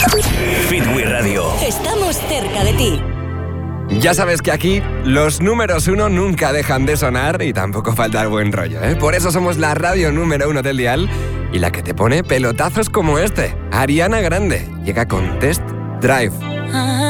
Fitwi Radio. Estamos cerca de ti. Ya sabes que aquí los números 1 nunca dejan de sonar y tampoco falta el buen rollo, ¿eh? Por eso somos la radio número 1 del dial y la que te pone pelotazos como este. Ariana Grande llega con Test Drive.